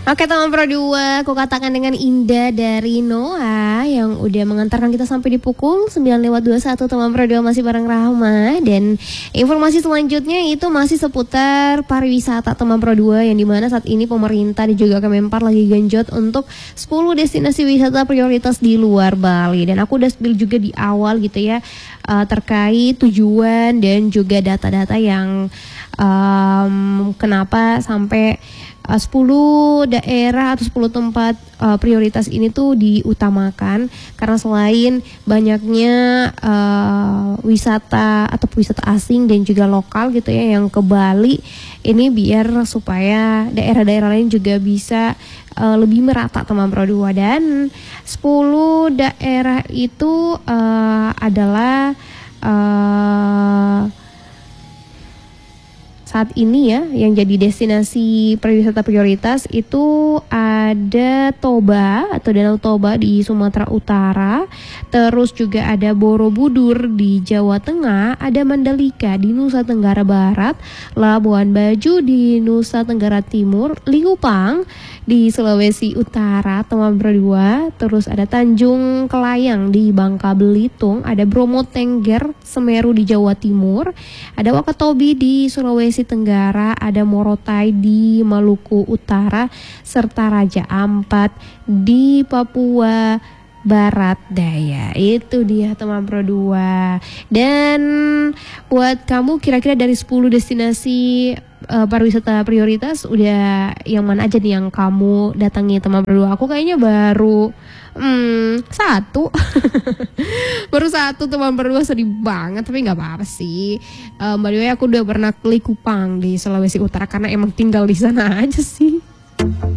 Oke teman Pro 2, aku katakan dengan indah dari Noah yang udah mengantarkan kita sampai di pukul 9:21 teman Pro 2 masih bareng Rahma. Dan informasi selanjutnya itu masih seputar pariwisata teman Pro 2 yang dimana saat ini pemerintah dan juga Kemenpar lagi genjot untuk 10 destinasi wisata prioritas di luar Bali. Dan aku udah spill juga di awal gitu ya terkait tujuan dan juga data-data yang kenapa sampai 10 daerah atau 10 tempat prioritas ini tuh diutamakan karena selain banyaknya wisata atau wisata asing dan juga lokal gitu ya yang ke Bali ini biar supaya daerah-daerah lain juga bisa lebih merata teman Pro 2. Dan 10 daerah itu adalah saat ini ya yang jadi destinasi pariwisata prioritas itu ada Toba atau Danau Toba di Sumatera Utara, terus juga ada Borobudur di Jawa Tengah, ada Mandalika di Nusa Tenggara Barat, Labuan Bajo di Nusa Tenggara Timur, Likupang di Sulawesi Utara teman Pro 2, terus ada Tanjung Kelayang di Bangka Belitung, ada Bromo Tengger Semeru di Jawa Timur, ada Wakatobi di Sulawesi Tenggara, ada Morotai di Maluku Utara, serta Raja Ampat di Papua Barat Daya. Itu dia teman Pro 2. Dan buat kamu kira-kira dari 10 destinasi pariwisata prioritas udah yang mana aja nih yang kamu datangi teman Pro 2? Aku kayaknya baru satu baru satu teman berdua, sedih banget tapi nggak apa-apa sih. By the way aku udah pernah ke Likupang di Sulawesi Utara karena emang tinggal di sana aja sih.